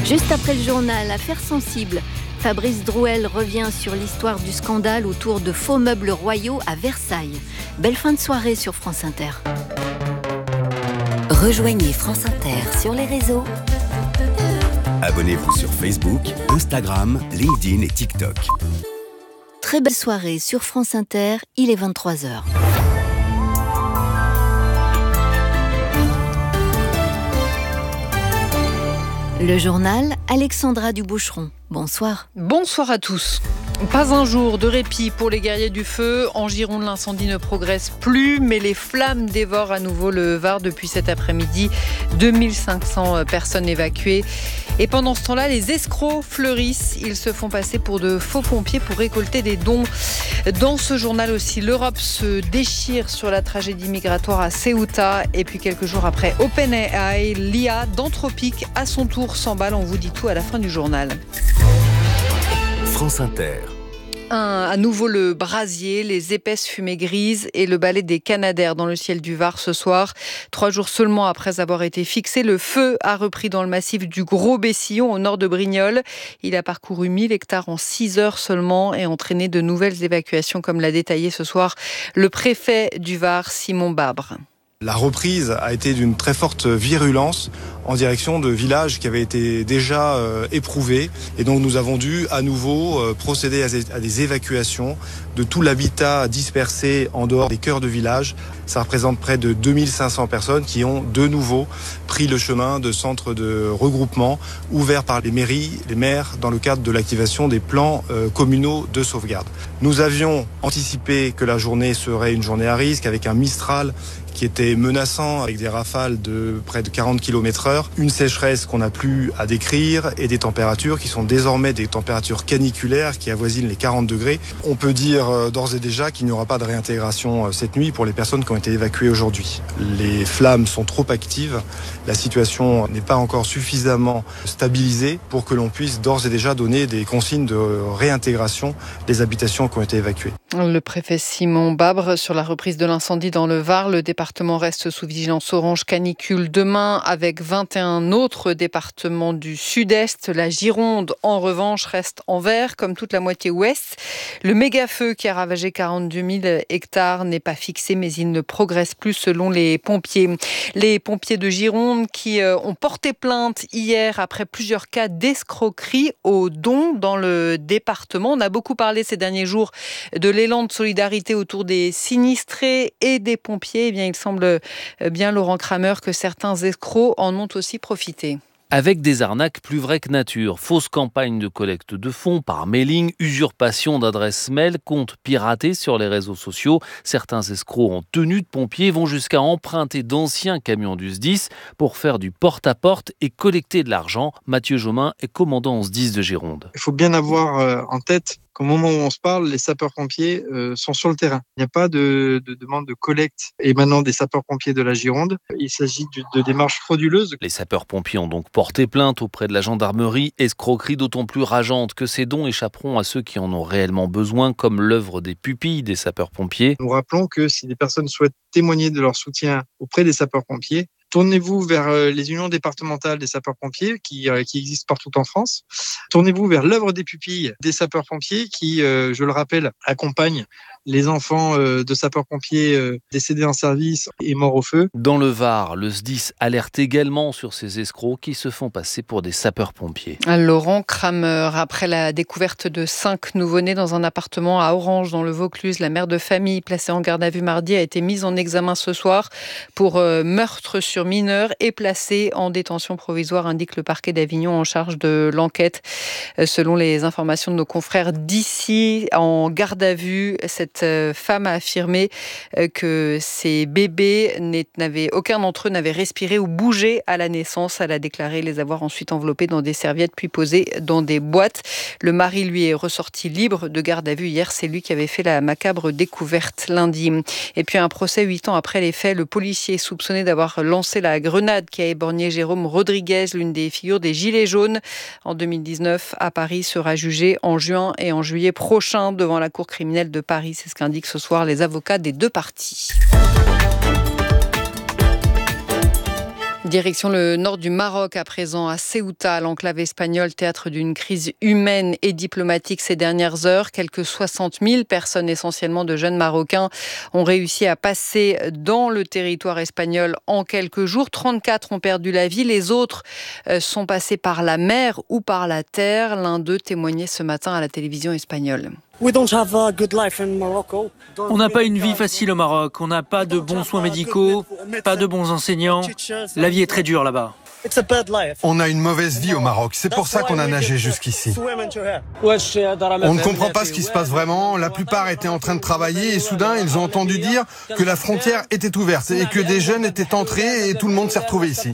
Juste après le journal, affaire sensible. Fabrice Drouel revient sur l'histoire du scandale autour de faux meubles royaux à Versailles. Belle fin de soirée sur France Inter. Rejoignez France Inter sur les réseaux. Abonnez-vous sur Facebook, Instagram, LinkedIn et TikTok. Très belle soirée sur France Inter, il est 23h. Le journal, Alexandra Duboucheron. Bonsoir. Bonsoir à tous. Pas un jour de répit pour les guerriers du feu. En Gironde, l'incendie ne progresse plus, mais les flammes dévorent à nouveau le Var depuis cet après-midi. 2500 personnes évacuées. Et pendant ce temps-là, les escrocs fleurissent. Ils se font passer pour de faux pompiers pour récolter des dons. Dans ce journal aussi, l'Europe se déchire sur la tragédie migratoire à Ceuta. Et puis quelques jours après, OpenAI, l'IA d'Anthropic, à son tour s'emballe. On vous dit tout à la fin du journal. France Inter. À nouveau le brasier, les épaisses fumées grises et le balai des Canadaires dans le ciel du Var ce soir. 3 jours seulement après avoir été fixé, le feu a repris dans le massif du Gros-Bessillon au nord de Brignoles. Il a parcouru 1000 hectares en 6 heures seulement et entraîné de nouvelles évacuations comme l'a détaillé ce soir le préfet du Var, Simon Babre. La reprise a été d'une très forte virulence en direction de villages qui avaient été déjà éprouvés. Et donc nous avons dû à nouveau procéder à des évacuations de tout l'habitat dispersé en dehors des cœurs de village. Ça représente près de 2500 personnes qui ont de nouveau pris le chemin de centres de regroupement ouverts par les mairies, les maires, dans le cadre de l'activation des plans communaux de sauvegarde. Nous avions anticipé que la journée serait une journée à risque avec un Mistral qui était menaçant avec des rafales de près de 40 km/h, une sécheresse qu'on n'a plus à décrire et des températures qui sont désormais des températures caniculaires qui avoisinent les 40 degrés. On peut dire d'ores et déjà qu'il n'y aura pas de réintégration cette nuit pour les personnes qui ont été évacuées aujourd'hui. Les flammes sont trop actives, la situation n'est pas encore suffisamment stabilisée pour que l'on puisse d'ores et déjà donner des consignes de réintégration des habitations qui ont été évacuées. Le préfet Simon Babre sur la reprise de l'incendie dans le Var. Le département reste sous vigilance orange canicule demain avec 21 autres départements du sud-est. La Gironde, en revanche, reste en vert comme toute la moitié ouest. Le méga-feu qui a ravagé 42 000 hectares n'est pas fixé, mais il ne progresse plus selon les pompiers. Les pompiers de Gironde qui ont porté plainte hier après plusieurs cas d'escroquerie aux dons dans le département. On a beaucoup parlé ces derniers jours de l'élan de solidarité autour des sinistrés et des pompiers. Eh bien, il semble bien, Laurent Kramer, que certains escrocs en ont aussi profité. Avec des arnaques plus vraies que nature, fausses campagnes de collecte de fonds par mailing, usurpation d'adresses mail, comptes piratés sur les réseaux sociaux. Certains escrocs en tenue de pompiers vont jusqu'à emprunter d'anciens camions du SDIS pour faire du porte-à-porte et collecter de l'argent. Mathieu Jomain est commandant en SDIS de Gironde. Il faut bien avoir en tête qu'au moment où on se parle, les sapeurs-pompiers sont sur le terrain. Il n'y a pas de demande de collecte émanant des sapeurs-pompiers de la Gironde. Il s'agit de démarches frauduleuses. Les sapeurs-pompiers ont donc porté plainte auprès de la gendarmerie. Escroquerie d'autant plus rageante que ces dons échapperont à ceux qui en ont réellement besoin, comme l'œuvre des pupilles des sapeurs-pompiers. Nous rappelons que si des personnes souhaitent témoigner de leur soutien auprès des sapeurs-pompiers, tournez-vous vers les unions départementales des sapeurs-pompiers qui existent partout en France. Tournez-vous vers l'œuvre des pupilles des sapeurs-pompiers qui, je le rappelle, accompagnent les enfants de sapeurs-pompiers décédés en service et morts au feu. Dans le Var, le SDIS alerte également sur ces escrocs qui se font passer pour des sapeurs-pompiers. Laurent Kramer, après la découverte de 5 nouveau-nés dans un appartement à Orange, dans le Vaucluse, la mère de famille placée en garde à vue mardi a été mise en examen ce soir pour meurtre sur mineur et placée en détention provisoire, indique le parquet d'Avignon en charge de l'enquête. Selon les informations de nos confrères d'ici, en garde à vue, cette femme a affirmé que ses bébés aucun d'entre eux n'avait respiré ou bougé à la naissance. Elle a déclaré les avoir ensuite enveloppés dans des serviettes puis posés dans des boîtes. Le mari, lui, est ressorti libre de garde à vue hier. C'est lui qui avait fait la macabre découverte lundi. Et puis un procès 8 ans après les faits. Le policier est soupçonné d'avoir lancé la grenade qui a éborgné Jérôme Rodriguez, l'une des figures des Gilets jaunes en 2019 à Paris, sera jugé en juin et en juillet prochain devant la cour criminelle de Paris. C'est ce qu'indiquent ce soir les avocats des deux parties. Direction le nord du Maroc à présent, à Ceuta, l'enclave espagnole, théâtre d'une crise humaine et diplomatique ces dernières heures. Quelques 60 000 personnes, essentiellement de jeunes Marocains, ont réussi à passer dans le territoire espagnol en quelques jours. 34 ont perdu la vie, les autres sont passés par la mer ou par la terre. L'un d'eux témoignait ce matin à la télévision espagnole. On n'a pas une vie facile au Maroc, on n'a pas de bons soins médicaux, pas de bons enseignants. La vie est très dure là-bas. On a une mauvaise vie au Maroc, c'est pour ça qu'on a nagé jusqu'ici. On ne comprend pas ce qui se passe vraiment, la plupart étaient en train de travailler et soudain ils ont entendu dire que la frontière était ouverte et que des jeunes étaient entrés et tout le monde s'est retrouvé ici.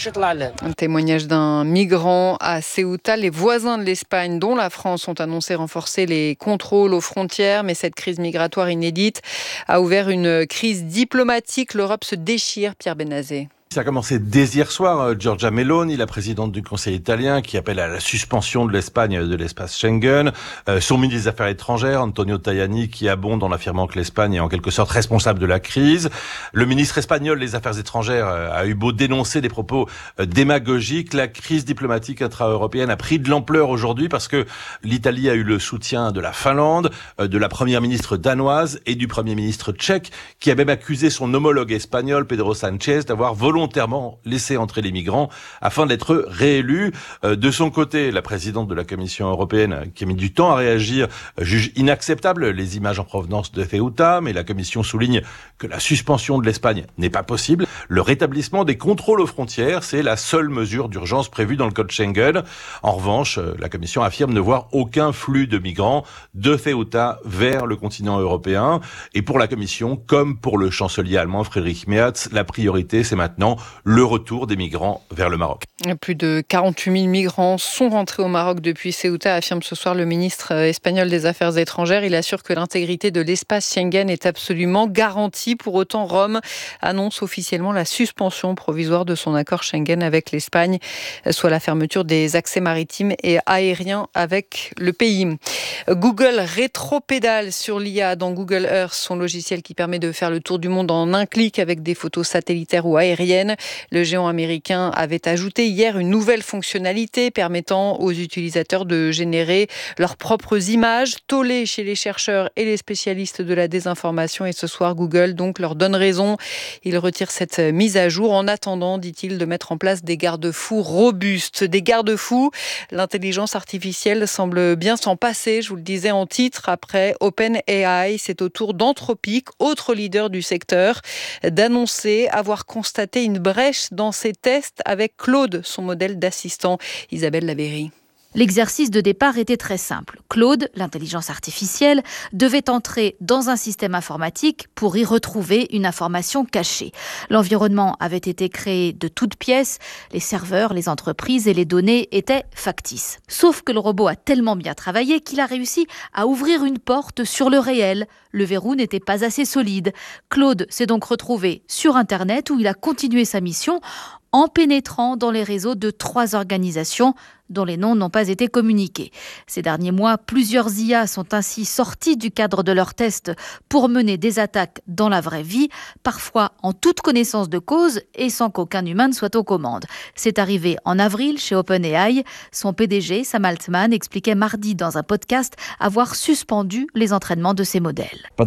Un témoignage d'un migrant à Ceuta. Les voisins de l'Espagne, dont la France, ont annoncé renforcer les contrôles aux frontières, mais cette crise migratoire inédite a ouvert une crise diplomatique. L'Europe se déchire, Pierre Benazet. Ça a commencé dès hier soir. Giorgia Meloni, la présidente du Conseil italien, qui appelle à la suspension de l'Espagne de l'espace Schengen. Son ministre des Affaires étrangères, Antonio Tajani, qui abonde en affirmant que l'Espagne est en quelque sorte responsable de la crise. Le ministre espagnol des Affaires étrangères a eu beau dénoncer des propos démagogiques. La crise diplomatique intra-européenne a pris de l'ampleur aujourd'hui parce que l'Italie a eu le soutien de la Finlande, de la première ministre danoise et du premier ministre tchèque, qui a même accusé son homologue espagnol, Pedro Sánchez, d'avoir volontairement laisser entrer les migrants afin d'être réélu. De son côté, la présidente de la Commission européenne, qui a mis du temps à réagir, juge inacceptable les images en provenance de Ceuta, mais la Commission souligne que la suspension de l'Espagne n'est pas possible. Le rétablissement des contrôles aux frontières, c'est la seule mesure d'urgence prévue dans le code Schengen. En revanche, la Commission affirme ne voir aucun flux de migrants de Ceuta vers le continent européen. Et pour la Commission, comme pour le chancelier allemand Friedrich Merz, la priorité, c'est maintenant le retour des migrants vers le Maroc. Plus de 48 000 migrants sont rentrés au Maroc depuis Ceuta, affirme ce soir le ministre espagnol des Affaires étrangères. Il assure que l'intégrité de l'espace Schengen est absolument garantie. Pour autant, Rome annonce officiellement la suspension provisoire de son accord Schengen avec l'Espagne, soit la fermeture des accès maritimes et aériens avec le pays. Google rétropédale sur l'IA dans Google Earth, son logiciel qui permet de faire le tour du monde en un clic avec des photos satellitaires ou aériennes. Le géant américain avait ajouté hier une nouvelle fonctionnalité permettant aux utilisateurs de générer leurs propres images, tollées chez les chercheurs et les spécialistes de la désinformation. Et ce soir, Google donc leur donne raison. Il retire cette mise à jour en attendant, dit-il, de mettre en place des garde-fous robustes. Des garde-fous, l'intelligence artificielle semble bien s'en passer, je vous le disais en titre. Après OpenAI, c'est au tour d'Anthropic, autre leader du secteur, d'annoncer avoir constaté une brèche dans ses tests avec Claude, son modèle d'assistant. Isabelle Lavéry. L'exercice de départ était très simple. Claude, l'intelligence artificielle, devait entrer dans un système informatique pour y retrouver une information cachée. L'environnement avait été créé de toutes pièces, les serveurs, les entreprises et les données étaient factices. Sauf que le robot a tellement bien travaillé qu'il a réussi à ouvrir une porte sur le réel. Le verrou n'était pas assez solide. Claude s'est donc retrouvé sur Internet où il a continué sa mission en pénétrant dans les réseaux de 3 organisations dont les noms n'ont pas été communiqués. Ces derniers mois, plusieurs IA sont ainsi sortis du cadre de leurs tests pour mener des attaques dans la vraie vie, parfois en toute connaissance de cause et sans qu'aucun humain ne soit aux commandes. C'est arrivé en avril chez OpenAI. Son PDG, Sam Altman, expliquait mardi dans un podcast avoir suspendu les entraînements de ces modèles.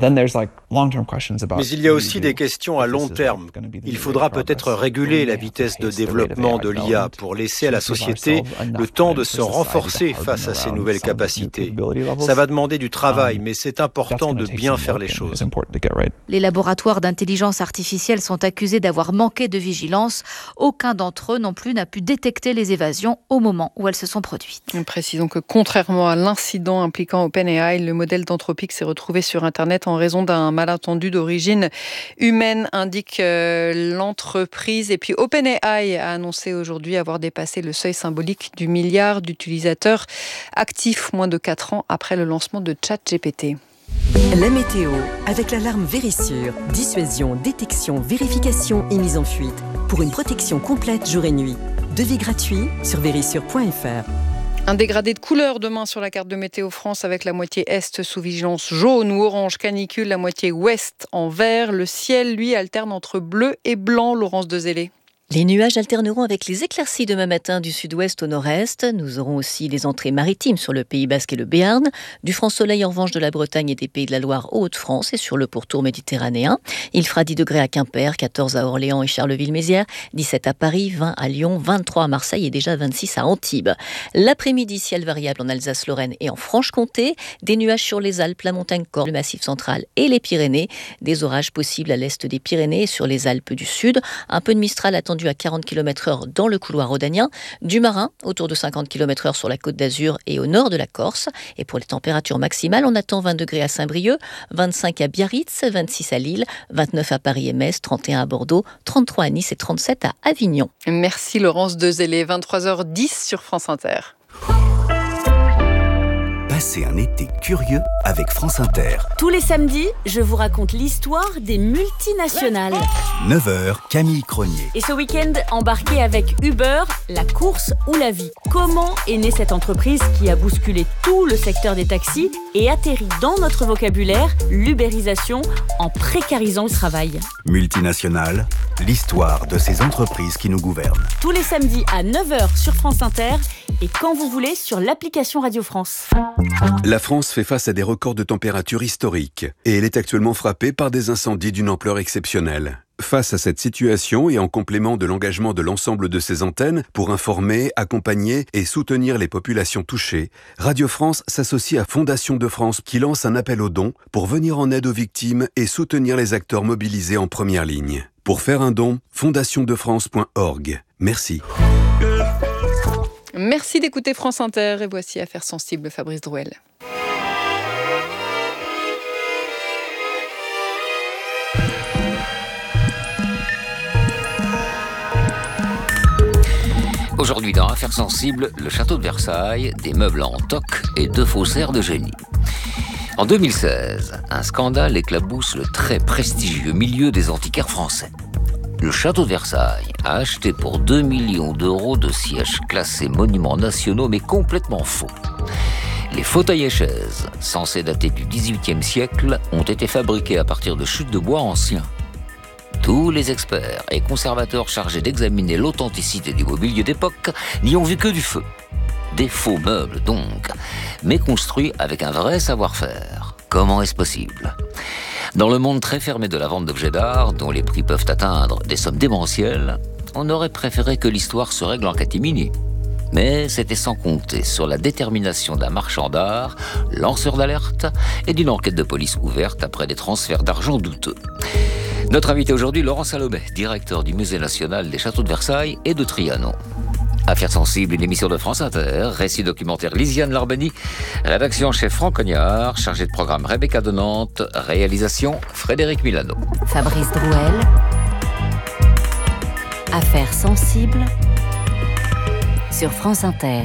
Mais il y a aussi des questions à long terme. Il faudra peut-être réguler la vitesse de développement de l'IA pour laisser à la société le temps de se renforcer face à ces nouvelles capacités. Ça va demander du travail, mais c'est important de bien faire les choses. Les laboratoires d'intelligence artificielle sont accusés d'avoir manqué de vigilance. Aucun d'entre eux non plus n'a pu détecter les évasions au moment où elles se sont produites. Précisons que contrairement à l'incident impliquant OpenAI, le modèle d'Anthropic s'est retrouvé sur Internet en raison d'un malentendu d'origine humaine, indique l'entreprise. Et puis OpenAI a annoncé aujourd'hui avoir dépassé le seuil symbolique du milliard d'utilisateurs actifs, moins de 4 ans après le lancement de ChatGPT. La météo, avec l'alarme Vérissure. Dissuasion, détection, vérification et mise en fuite. Pour une protection complète jour et nuit. Devis gratuit sur vérissure.fr. Un dégradé de couleur demain sur la carte de Météo France avec la moitié est sous vigilance jaune ou orange canicule, la moitié ouest en vert. Le ciel, lui, alterne entre bleu et blanc, Laurence Dezellé. Les nuages alterneront avec les éclaircies demain matin du sud-ouest au nord-est. Nous aurons aussi les entrées maritimes sur le Pays Basque et le Béarn. Du franc soleil en revanche de la Bretagne et des Pays de la Loire aux Hauts-de-France et sur le pourtour méditerranéen. Il fera 10 degrés à Quimper, 14 à Orléans et Charleville-Mézières, 17 à Paris, 20 à Lyon, 23 à Marseille et déjà 26 à Antibes. L'après-midi, ciel variable en Alsace-Lorraine et en Franche-Comté. Des nuages sur les Alpes, la montagne Corse, le Massif central et les Pyrénées. Des orages possibles à l'est des Pyrénées et sur les Alpes du Sud. Un peu de Mistral attendu à 40 km/h dans le couloir rhodanien, du marin autour de 50 km/h sur la Côte d'Azur et au nord de la Corse. Et pour les températures maximales, on attend 20 degrés à Saint-Brieuc, 25 à Biarritz, 26 à Lille, 29 à Paris et Metz, 31 à Bordeaux, 33 à Nice et 37 à Avignon. Merci Laurence Dezellé, 23h10 sur France Inter. Passez un été curieux avec France Inter. Tous les samedis, je vous raconte l'histoire des multinationales. 9h, Camille Cronier. Et ce week-end, embarqué avec Uber, la course ou la vie. Comment est née cette entreprise qui a bousculé tout le secteur des taxis et atterrit dans notre vocabulaire l'ubérisation en précarisant le travail. Multinationales, l'histoire de ces entreprises qui nous gouvernent. Tous les samedis à 9h sur France Inter et quand vous voulez sur l'application Radio France. La France fait face à des records de température historiques et elle est actuellement frappée par des incendies d'une ampleur exceptionnelle. Face à cette situation et en complément de l'engagement de l'ensemble de ses antennes pour informer, accompagner et soutenir les populations touchées, Radio France s'associe à Fondation de France qui lance un appel aux dons pour venir en aide aux victimes et soutenir les acteurs mobilisés en première ligne. Pour faire un don, fondationdefrance.org. Merci. Merci d'écouter France Inter et voici Affaires sensibles, Fabrice Drouel. Aujourd'hui dans Affaires sensibles, le château de Versailles, des meubles en toc et 2 faussaires de génie. En 2016, un scandale éclabousse le très prestigieux milieu des antiquaires français. Le château de Versailles a acheté pour 2 millions d'euros de sièges classés monuments nationaux mais complètement faux. Les fauteuils et chaises, censés dater du XVIIIe siècle, ont été fabriqués à partir de chutes de bois anciens. Tous les experts et conservateurs chargés d'examiner l'authenticité du mobilier d'époque n'y ont vu que du feu. Des faux meubles donc, mais construits avec un vrai savoir-faire. Comment est-ce possible ? Dans le monde très fermé de la vente d'objets d'art, dont les prix peuvent atteindre des sommes démentielles, on aurait préféré que l'histoire se règle en catimini. Mais c'était sans compter sur la détermination d'un marchand d'art, lanceur d'alerte, et d'une enquête de police ouverte après des transferts d'argent douteux. Notre invité aujourd'hui, Laurent Salomé, directeur du Musée national des châteaux de Versailles et de Trianon. Affaires sensibles, une émission de France Inter, récit documentaire Lisiane Larbani, rédaction chef Franck Cognard, chargé de programme Rebecca de Nantes, réalisation Frédéric Milano. Fabrice Drouel. Affaires sensibles sur France Inter.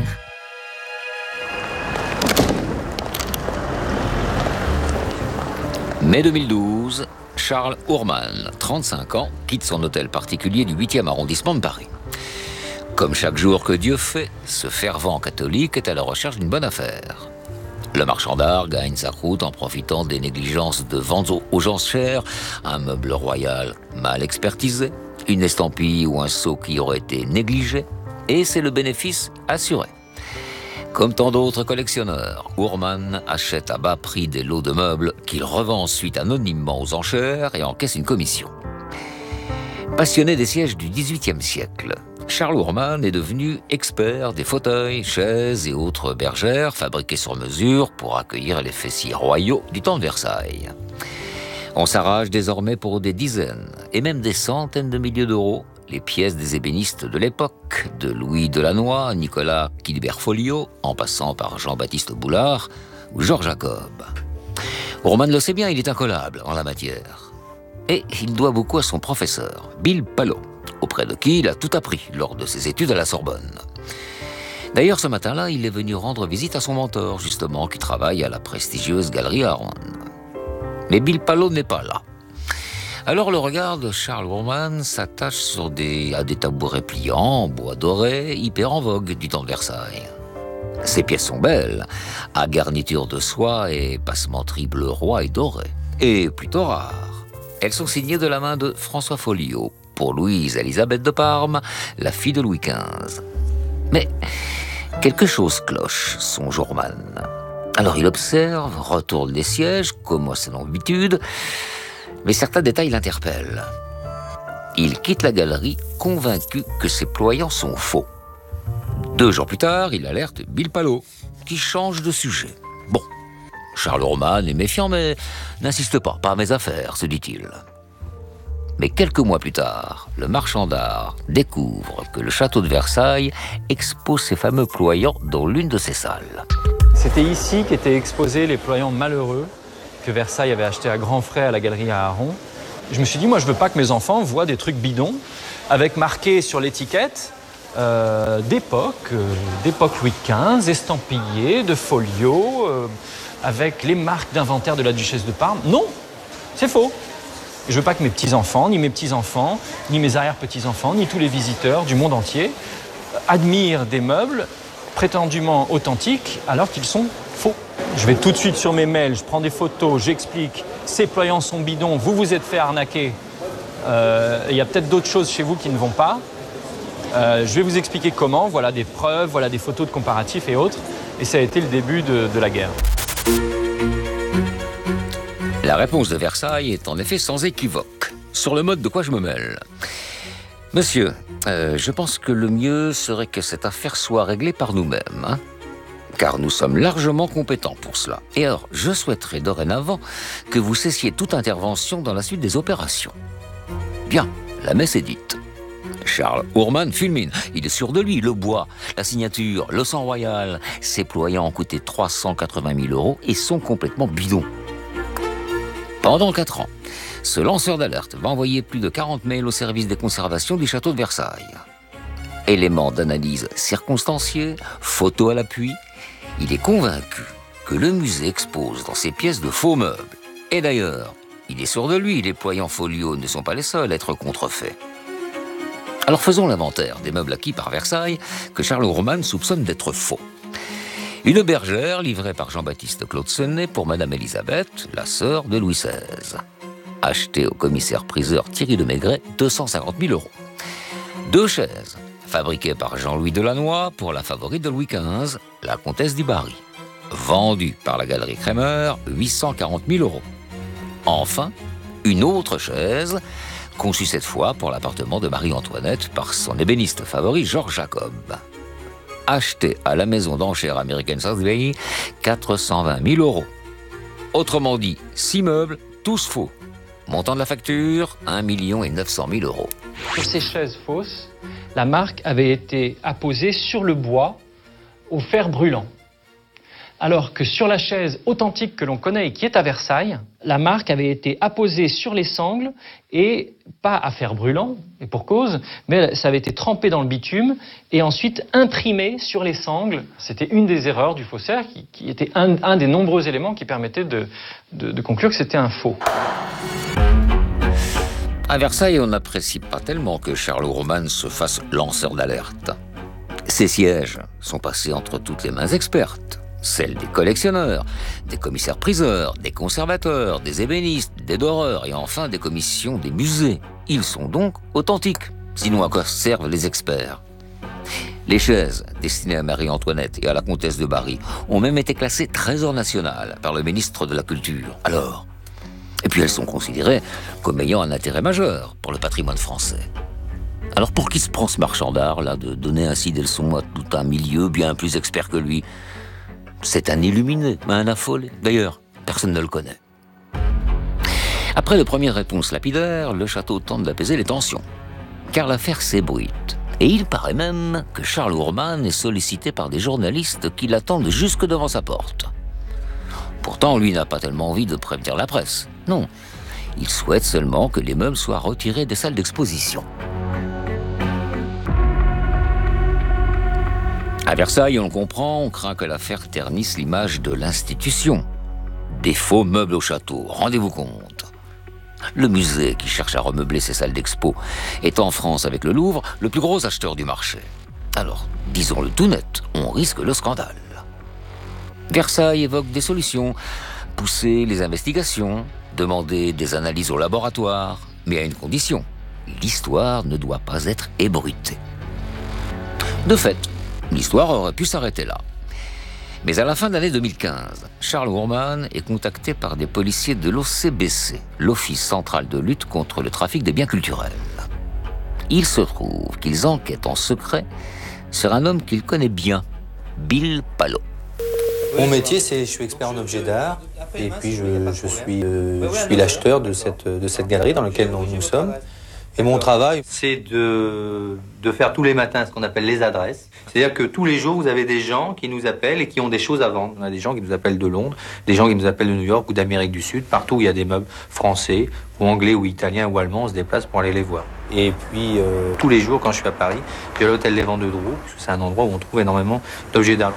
Mai 2012, Charles Ourman, 35 ans, quitte son hôtel particulier du 8e arrondissement de Paris. Comme chaque jour que Dieu fait, ce fervent catholique est à la recherche d'une bonne affaire. Le marchand d'art gagne sa croûte en profitant des négligences de ventes aux enchères, un meuble royal mal expertisé, une estampille ou un sceau qui aurait été négligé, et c'est le bénéfice assuré. Comme tant d'autres collectionneurs, Ourman achète à bas prix des lots de meubles qu'il revend ensuite anonymement aux enchères et encaisse une commission. Passionné des sièges du XVIIIe siècle, Charles Ourman est devenu expert des fauteuils, chaises et autres bergères fabriquées sur mesure pour accueillir les fessiers royaux du temps de Versailles. On s'arrache désormais pour des dizaines et même des centaines de milliers d'euros les pièces des ébénistes de l'époque, de Louis Delannoy, Nicolas Quilibert-Folliot, en passant par Jean-Baptiste Boulard ou Georges Jacob. Ourman le sait bien, il est incollable en la matière. Et il doit beaucoup à son professeur, Bill Palot, auprès de qui il a tout appris lors de ses études à la Sorbonne. D'ailleurs, ce matin-là, il est venu rendre visite à son mentor, justement, qui travaille à la prestigieuse Galerie Aron. Mais Bill Palot n'est pas là. Alors le regard de Charles Ourman s'attache à des tabourets pliants en bois doré, hyper en vogue du temps de Versailles. Ces pièces sont belles, à garniture de soie et passementerie bleu roi et doré. Et plutôt rares. Elles sont signées de la main de François Folliot, pour Louise Élisabeth de Parme, la fille de Louis XV. Mais quelque chose cloche, songe Ourman. Alors il observe, retourne les sièges, comme à son habitude, mais certains détails l'interpellent. Il quitte la galerie, convaincu que ses ployants sont faux. 2 jours plus tard, il alerte Bill Palot, qui change de sujet. Bon, Charles Ourman est méfiant, mais n'insiste pas à mes affaires, se dit-il. Mais quelques mois plus tard, le marchand d'art découvre que le château de Versailles expose ses fameux ployants dans l'une de ses salles. C'était ici qu'étaient exposés les ployants malheureux que Versailles avait achetés à grands frais à la galerie à Aron. Je me suis dit, moi je veux pas que mes enfants voient des trucs bidons, avec marqué sur l'étiquette d'époque Louis XV, estampillés, de folio, avec les marques d'inventaire de la duchesse de Parme. Non, c'est faux. Je veux pas que mes petits-enfants, ni mes arrière-petits-enfants, ni tous les visiteurs du monde entier admirent des meubles prétendument authentiques alors qu'ils sont faux. Je vais tout de suite sur mes mails, je prends des photos, j'explique, ces ployants sont bidons, vous vous êtes fait arnaquer, il y a peut-être d'autres choses chez vous qui ne vont pas. Je vais vous expliquer comment, voilà des preuves, voilà des photos de comparatifs et autres. Et ça a été le début de la guerre. La réponse de Versailles est en effet sans équivoque. Sur le mode de quoi je me mêle. Monsieur, je pense que le mieux serait que cette affaire soit réglée par nous-mêmes, hein, car nous sommes largement compétents pour cela. Et alors, je souhaiterais dorénavant que vous cessiez toute intervention dans la suite des opérations. Bien, la messe est dite. Charles Ourman fulmine. Il est sûr de lui. Le bois, la signature, le sang royal. Ses ployants ont coûté 380 000 € et sont complètement bidons. Pendant 4 ans, ce lanceur d'alerte va envoyer plus de 40 mails au service des conservations du château de Versailles. Éléments d'analyse circonstanciés, photos à l'appui, il est convaincu que le musée expose dans ses pièces de faux meubles. Et d'ailleurs, il est sûr de lui, les ployants folio ne sont pas les seuls à être contrefaits. Alors faisons l'inventaire des meubles acquis par Versailles que Charles Ourman soupçonne d'être faux. Une bergère livrée par Jean-Baptiste Claude Senet pour Madame Élisabeth, la sœur de Louis XVI. Achetée au commissaire-priseur Thierry de Maigret, 250 000 €. 2 chaises, fabriquées par Jean-Louis Delannoy pour la favorite de Louis XV, la comtesse du Barry. Vendues par la galerie Kremer, 840 000 €. Enfin, une autre chaise, conçue cette fois pour l'appartement de Marie-Antoinette par son ébéniste favori Georges Jacob. Acheté à la maison d'enchères américaine Sotheby's, 420 000 €. Autrement dit, 6 meubles, tous faux. Montant de la facture, 1 900 000 €. Sur ces chaises fausses, la marque avait été apposée sur le bois au fer brûlant. Alors que sur la chaise authentique que l'on connaît et qui est à Versailles, la marque avait été apposée sur les sangles et pas à fer brûlant, et pour cause, mais ça avait été trempé dans le bitume et ensuite imprimé sur les sangles. C'était une des erreurs du faussaire qui était un des nombreux éléments qui permettaient de conclure que c'était un faux. À Versailles, on n'apprécie pas tellement que Charles Ourman se fasse lanceur d'alerte. Ses sièges sont passés entre toutes les mains expertes. Celles des collectionneurs, des commissaires-priseurs, des conservateurs, des ébénistes, des doreurs et enfin des commissions des musées. Ils sont donc authentiques. Sinon, à quoi servent les experts ? Les chaises destinées à Marie-Antoinette et à la comtesse de Barry ont même été classées trésor national par le ministre de la Culture. Alors, et puis elles sont considérées comme ayant un intérêt majeur pour le patrimoine français. Alors pour qui se prend ce marchand d'art là de donner ainsi des leçons à tout un milieu bien plus expert que lui ? C'est un illuminé, un affolé. D'ailleurs, personne ne le connaît. Après de premières réponses lapidaires, le château tente d'apaiser les tensions. Car l'affaire s'ébruite. Et il paraît même que Charles Ourman est sollicité par des journalistes qui l'attendent jusque devant sa porte. Pourtant, lui n'a pas tellement envie de prévenir la presse. Non, il souhaite seulement que les meubles soient retirés des salles d'exposition. À Versailles, on le comprend, on craint que l'affaire ternisse l'image de l'institution. Des faux meubles au château, rendez-vous compte. Le musée, qui cherche à remeubler ses salles d'expo, est en France avec le Louvre le plus gros acheteur du marché. Alors, disons-le tout net, on risque le scandale. Versailles évoque des solutions, pousser les investigations, demander des analyses au laboratoire, mais à une condition. l'histoire ne doit pas être ébruitée. De fait, l'histoire aurait pu s'arrêter là. Mais à la fin de l'année 2015, Charles Ourman est contacté par des policiers de l'OCBC, l'Office central de lutte contre le trafic des biens culturels. Il se trouve qu'ils enquêtent en secret sur un homme qu'il connaît bien, Bill Palot. Mon métier, je suis expert en objets d'art, et puis je suis l'acheteur de cette galerie dans laquelle nous sommes. Et mon travail, c'est de faire tous les matins ce qu'on appelle les adresses. C'est-à-dire que tous les jours, vous avez des gens qui nous appellent et qui ont des choses à vendre. On a des gens qui nous appellent de Londres, des gens qui nous appellent de New York ou d'Amérique du Sud. Partout où il y a des meubles français, ou anglais, ou italiens, ou allemands, on se déplace pour aller les voir. Et puis, tous les jours, quand je suis à Paris, je vais à l'hôtel des Vents de Drou, parce que c'est un endroit où on trouve énormément d'objets d'art.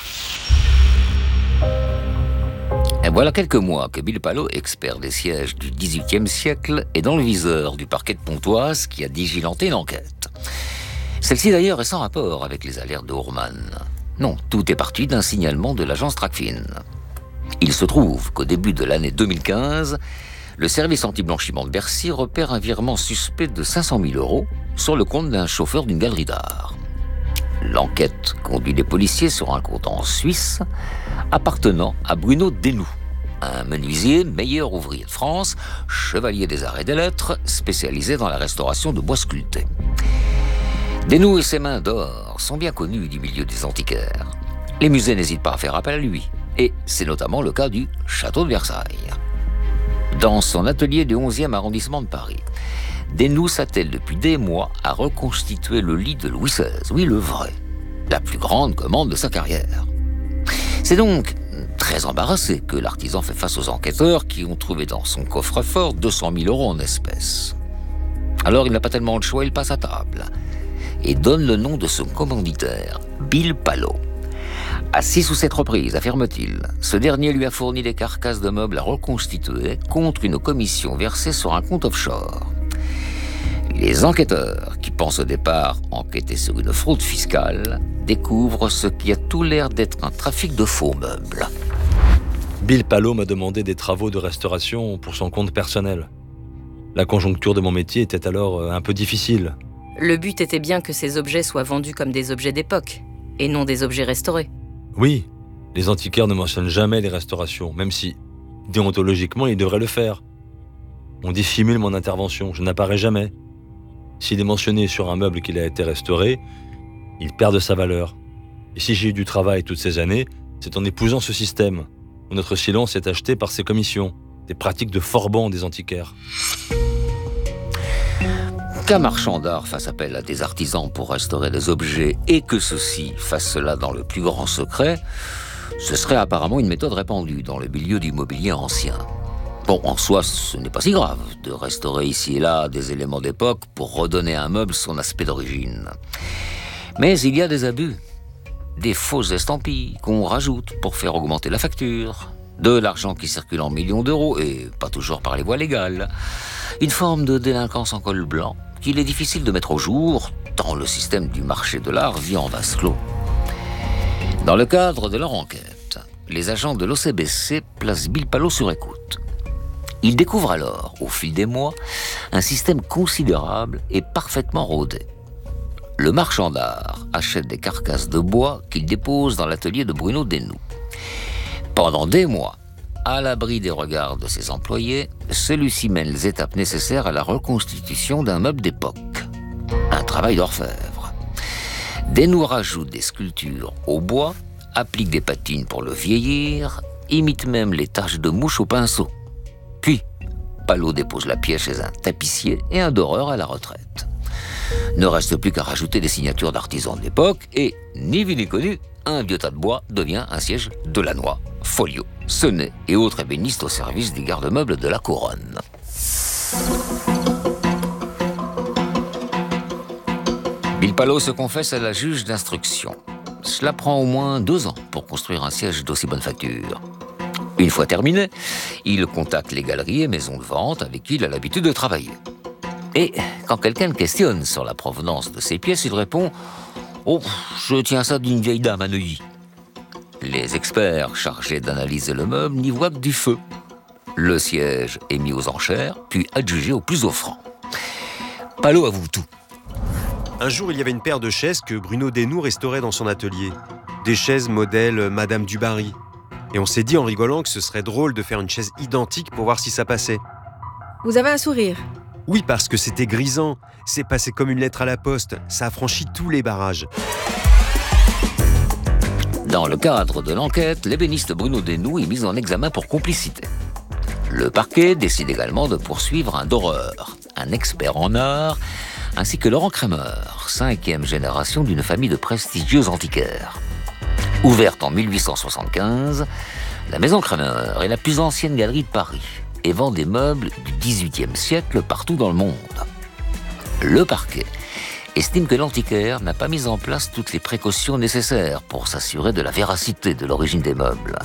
Et voilà quelques mois que Bill Palot, expert des sièges du XVIIIe siècle, est dans le viseur du parquet de Pontoise qui a digilanté l'enquête. Celle-ci d'ailleurs est sans rapport avec les alertes de Ourman. Non, tout est parti d'un signalement de l'agence Tracfin. Il se trouve qu'au début de l'année 2015, le service anti-blanchiment de Bercy repère un virement suspect de 500 000 € sur le compte d'un chauffeur d'une galerie d'art. L'enquête conduit les policiers sur un compte en Suisse appartenant à Bruno Desnoux, un menuisier, meilleur ouvrier de France, chevalier des arts et des lettres, spécialisé dans la restauration de bois sculptés. Desnoux et ses mains d'or sont bien connus du milieu des antiquaires. Les musées n'hésitent pas à faire appel à lui, et c'est notamment le cas du château de Versailles. Dans son atelier du 11e arrondissement de Paris, Desnoux s'attelle depuis des mois à reconstituer le lit de Louis XVI, oui le vrai, la plus grande commande de sa carrière. C'est donc très embarrassé que l'artisan fait face aux enquêteurs qui ont trouvé dans son coffre-fort 200 000 € en espèces. Alors il n'a pas tellement de choix, il passe à table et donne le nom de son commanditaire, Bill Palot. À 6 ou 7 reprises, affirme-t-il, ce dernier lui a fourni des carcasses de meubles à reconstituer contre une commission versée sur un compte offshore. Les enquêteurs, qui pensent au départ enquêter sur une fraude fiscale, découvrent ce qui a tout l'air d'être un trafic de faux meubles. Bill Palot m'a demandé des travaux de restauration pour son compte personnel. La conjoncture de mon métier était alors un peu difficile. Le but était bien que ces objets soient vendus comme des objets d'époque, et non des objets restaurés. Oui, les antiquaires ne mentionnent jamais les restaurations, même si, déontologiquement, ils devraient le faire. On dissimule mon intervention, je n'apparais jamais. S'il est mentionné sur un meuble qu'il a été restauré, il perd de sa valeur. Et si j'ai eu du travail toutes ces années, c'est en épousant ce système, où notre silence est acheté par ces commissions, des pratiques de forbans des antiquaires. Qu'un marchand d'art fasse appel à des artisans pour restaurer des objets et que ceux-ci fassent cela dans le plus grand secret, ce serait apparemment une méthode répandue dans le milieu du mobilier ancien. Bon, en soi, ce n'est pas si grave de restaurer ici et là des éléments d'époque pour redonner à un meuble son aspect d'origine. Mais il y a des abus, des fausses estampilles qu'on rajoute pour faire augmenter la facture, de l'argent qui circule en millions d'euros et pas toujours par les voies légales, une forme de délinquance en col blanc qu'il est difficile de mettre au jour tant le système du marché de l'art vit en vase clos. Dans le cadre de leur enquête, les agents de l'OCBC placent Bill Palot sur écoute. Ils découvrent alors, au fil des mois, un système considérable et parfaitement rodé. Le marchand d'art achète des carcasses de bois qu'il dépose dans l'atelier de Bruno Desnoux. Pendant des mois, à l'abri des regards de ses employés, celui-ci mène les étapes nécessaires à la reconstitution d'un meuble d'époque. Un travail d'orfèvre. Desnoux rajoute des sculptures au bois, applique des patines pour le vieillir, imite même les taches de mouche au pinceau. Puis, Palot dépose la pièce chez un tapissier et un doreur à la retraite. Ne reste plus qu'à rajouter des signatures d'artisans de l'époque et, ni vu ni connu, un vieux tas de bois devient un siège de Lannoy, Folio, Senet et autres ébénistes au service des garde-meubles de la couronne. Bill Palot se confesse à la juge d'instruction. Cela prend au moins 2 ans pour construire un siège d'aussi bonne facture. Une fois terminé, il contacte les galeries et maisons de vente avec qui il a l'habitude de travailler. Et quand quelqu'un le questionne sur la provenance de ces pièces, il répond « Oh, je tiens ça d'une vieille dame à Neuilly ». Les experts chargés d'analyser le meuble n'y voient que du feu. Le siège est mis aux enchères, puis adjugé au plus offrant. Palot avoue tout. Un jour, il y avait une paire de chaises que Bruno Desnoux restaurait dans son atelier. Des chaises modèle Madame du Barry. Et on s'est dit en rigolant que ce serait drôle de faire une chaise identique pour voir si ça passait. Vous avez un sourire? Oui, parce que c'était grisant. C'est passé comme une lettre à la poste. Ça a franchi tous les barrages. Dans le cadre de l'enquête, l'ébéniste Bruno Desnoux est mis en examen pour complicité. Le parquet décide également de poursuivre un doreur, un expert en art, ainsi que Laurent Kramer, 5e génération d'une famille de prestigieux antiquaires. Ouverte en 1875, la maison Kramer est la plus ancienne galerie de Paris et vend des meubles du XVIIIe siècle partout dans le monde. Le parquet estime que l'antiquaire n'a pas mis en place toutes les précautions nécessaires pour s'assurer de la véracité de l'origine des meubles.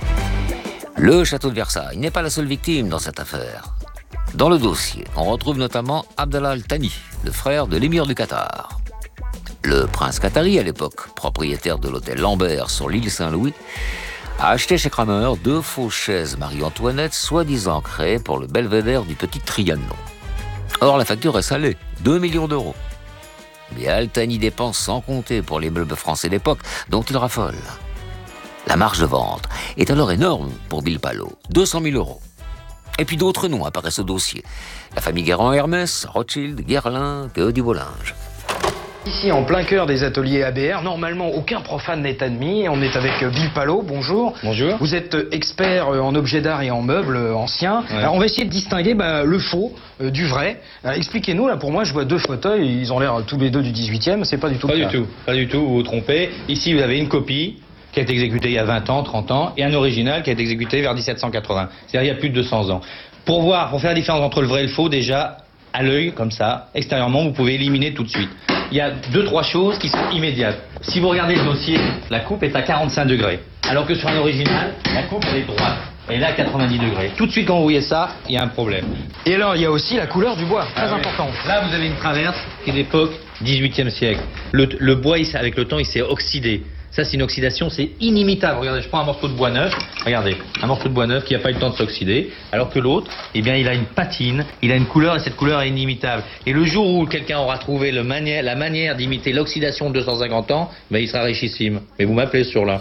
Le château de Versailles n'est pas la seule victime dans cette affaire. Dans le dossier, on retrouve notamment Abdallah Al Thani, le frère de l'émir du Qatar. Le prince qatari, à l'époque, propriétaire de l'hôtel Lambert sur l'île Saint-Louis, a acheté chez Kramer 2 fausses chaises Marie-Antoinette, soi-disant créées pour le belvédère du Petit Trianon. Or, la facture est salée, 2 millions d'euros. Mais Al Thani dépense sans compter pour les meubles français d'époque, dont il raffole. La marge de vente est alors énorme pour Bill Palot, 200 000 euros. Et puis d'autres noms apparaissent au dossier. La famille Guérand-Hermès, Rothschild, Guerlain, Théodie Bollinge. Ici, en plein cœur des ateliers ABR, normalement, aucun profane n'est admis. On est avec Bill Palot, bonjour. Bonjour. Vous êtes expert en objets d'art et en meubles anciens. Ouais. Alors, on va essayer de distinguer le faux du vrai. Expliquez-nous, là, pour moi, je vois 2 fauteuils, ils ont l'air tous les deux du 18e, c'est pas du tout Pas le du cas. tout, pas du tout, vous vous trompez. Ici, vous avez une copie qui a été exécutée il y a 20 ans, 30 ans, et un original qui a été exécuté vers 1780. C'est-à-dire il y a plus de 200 ans. Pour faire la différence entre le vrai et le faux, déjà, à l'œil, comme ça, extérieurement, vous pouvez éliminer tout de suite. Il y a 2-3 choses qui sont immédiates. Si vous regardez le dossier, la coupe est à 45 degrés. Alors que sur un original, la coupe elle est droite. Elle est à 90 degrés. Tout de suite, quand vous voyez ça, il y a un problème. Et alors, il y a aussi la couleur du bois, très important. Là, vous avez une traverse qui est d'époque 18e siècle. Le bois, avec le temps, il s'est oxydé. Ça, c'est une oxydation, c'est inimitable. Regardez, je prends un morceau de bois neuf. Regardez, un morceau de bois neuf qui n'a pas eu le temps de s'oxyder. Alors que l'autre, eh bien, il a une patine, il a une couleur et cette couleur est inimitable. Et le jour où quelqu'un aura trouvé la manière d'imiter l'oxydation de 250 ans, ben, il sera richissime. Mais vous m'appelez sur là.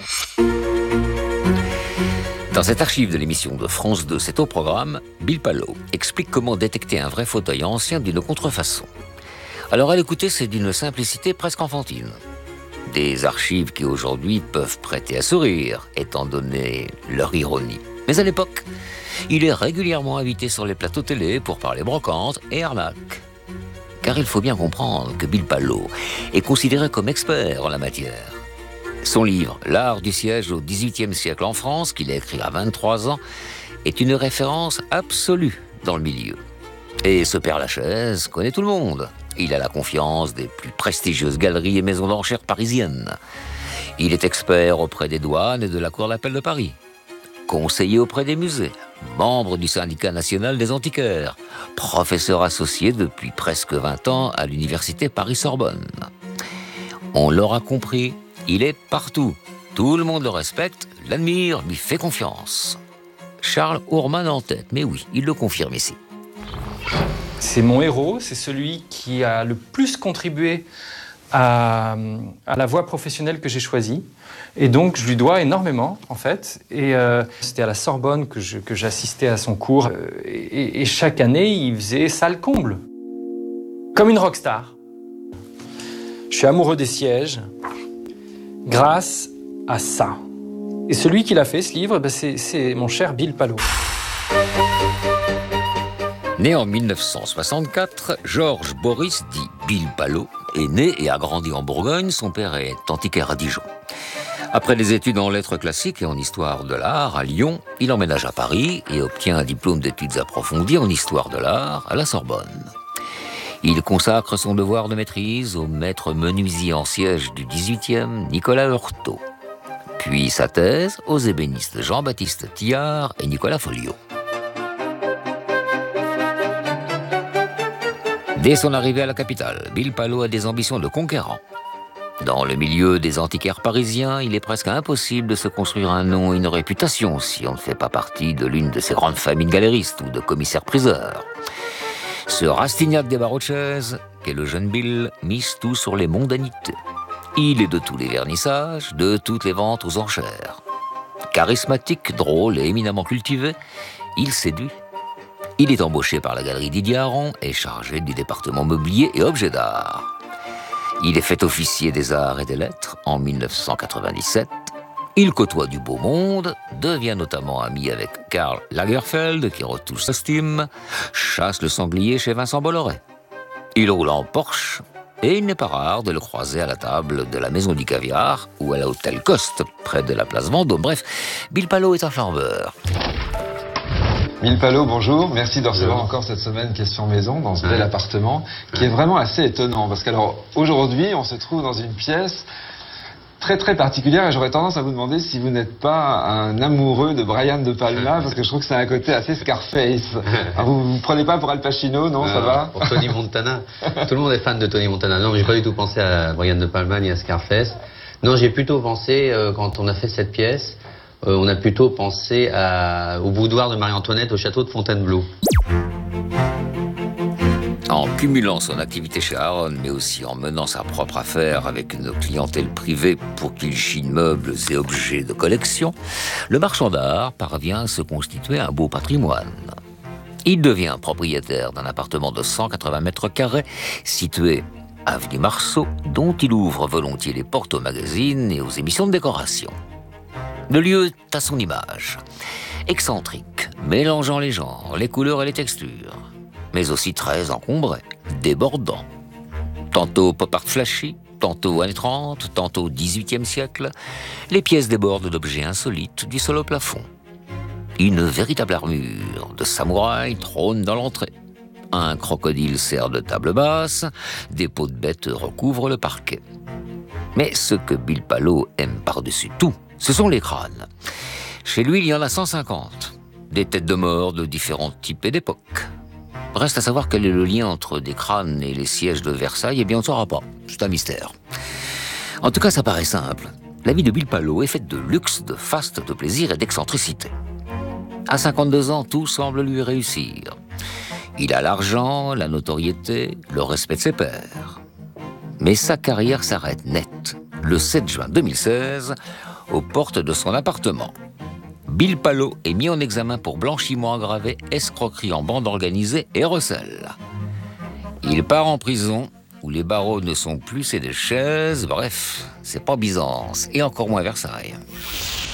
Dans cette archive de l'émission de France 2, c'est au programme, Bill Palot explique comment détecter un vrai fauteuil ancien d'une contrefaçon. Alors à l'écouter, c'est d'une simplicité presque enfantine. Des archives qui aujourd'hui peuvent prêter à sourire, étant donné leur ironie. Mais à l'époque, il est régulièrement invité sur les plateaux télé pour parler brocante et arnaque. Car il faut bien comprendre que Bill Palot est considéré comme expert en la matière. Son livre « L'art du siège au XVIIIe siècle en France », qu'il a écrit à 23 ans, est une référence absolue dans le milieu. Et ce Père Lachaise connaît tout le monde. Il a la confiance des plus prestigieuses galeries et maisons d'enchères parisiennes. Il est expert auprès des douanes et de la Cour d'appel de Paris. Conseiller auprès des musées, membre du syndicat national des antiquaires, professeur associé depuis presque 20 ans à l'université Paris-Sorbonne. On l'aura compris, il est partout. Tout le monde le respecte, l'admire, lui fait confiance. Charles Ourman en tête, mais oui, il le confirme ici. C'est mon héros, c'est celui qui a le plus contribué à la voie professionnelle que j'ai choisie. Et donc, je lui dois énormément, en fait. Et c'était à la Sorbonne que j'assistais à son cours. Et chaque année, il faisait salle comble. Comme une rockstar. Je suis amoureux des sièges grâce à ça. Et celui qui l'a fait, ce livre, c'est mon cher Bill Palot. Né en 1964, Georges Boris, dit Bill Palot, est né et a grandi en Bourgogne. Son père est antiquaire à Dijon. Après des études en lettres classiques et en histoire de l'art à Lyon, il emménage à Paris et obtient un diplôme d'études approfondies en histoire de l'art à la Sorbonne. Il consacre son devoir de maîtrise au maître menuisier en siège du XVIIIe, Nicolas Heurtaud. Puis sa thèse aux ébénistes Jean-Baptiste Tillard et Nicolas Folliot. Dès son arrivée à la capitale, Bill Palot a des ambitions de conquérant. Dans le milieu des antiquaires parisiens, il est presque impossible de se construire un nom et une réputation si on ne fait pas partie de l'une de ces grandes familles de galéristes ou de commissaires-priseurs. Ce Rastignac des barreaux de chaise, qu'est le jeune Bill, mise tout sur les mondanités. Il est de tous les vernissages, de toutes les ventes aux enchères. Charismatique, drôle et éminemment cultivé, il séduit. Il est embauché par la galerie Didier Aron et chargé du département mobilier et objets d'art. Il est fait officier des arts et des lettres en 1997. Il côtoie du beau monde, devient notamment ami avec Karl Lagerfeld, qui retouche sa stime, chasse le sanglier chez Vincent Bolloré. Il roule en Porsche, et il n'est pas rare de le croiser à la table de la Maison du Caviar ou à l'Hôtel Coste, près de la place Vendôme. Bref, Bill Palot est un flambeur. Bill Palot, bonjour. Merci de recevoir encore cette semaine Question Maison dans ce bel appartement qui est vraiment assez étonnant. Parce qu'alors, aujourd'hui, on se trouve dans une pièce très particulière et j'aurais tendance à vous demander si vous n'êtes pas un amoureux de Brian De Palma parce que je trouve que c'est un côté assez Scarface. Alors, vous ne prenez pas pour Al Pacino, non, ça va? Pour Tony Montana. Tout le monde est fan de Tony Montana. Non, mais j'ai pas du tout pensé à Brian De Palma ni à Scarface. Non, j'ai plutôt pensé, quand on a fait cette pièce, on a plutôt pensé au boudoir de Marie-Antoinette au château de Fontainebleau. En cumulant son activité chez Aron, mais aussi en menant sa propre affaire avec une clientèle privée pour qu'il chine meubles et objets de collection, le marchand d'art parvient à se constituer un beau patrimoine. Il devient propriétaire d'un appartement de 180 mètres carrés situé avenue Marceau, dont il ouvre volontiers les portes aux magazines et aux émissions de décoration. Le lieu est à son image, excentrique, mélangeant les genres, les couleurs et les textures, mais aussi très encombré, débordant. Tantôt pop art flashy, tantôt années 30, tantôt 18e siècle, les pièces débordent d'objets insolites du sol au plafond. Une véritable armure de samouraï trône dans l'entrée. Un crocodile sert de table basse, des peaux de bêtes recouvrent le parquet. Mais ce que Bill Palot aime par-dessus tout, ce sont les crânes. Chez lui, il y en a 150. Des têtes de mort de différents types et d'époques. Reste à savoir quel est le lien entre des crânes et les sièges de Versailles, eh bien on ne saura pas. C'est un mystère. En tout cas, ça paraît simple. La vie de Bill Palot est faite de luxe, de faste, de plaisir et d'excentricité. À 52 ans, tout semble lui réussir. Il a l'argent, la notoriété, le respect de ses pairs. Mais sa carrière s'arrête net, le 7 juin 2016, aux portes de son appartement. Bill Palot est mis en examen pour blanchiment aggravé, escroquerie en bande organisée et recel. Il part en prison, où les barreaux ne sont plus, c'est des chaises. Bref, c'est pas Byzance, et encore moins Versailles.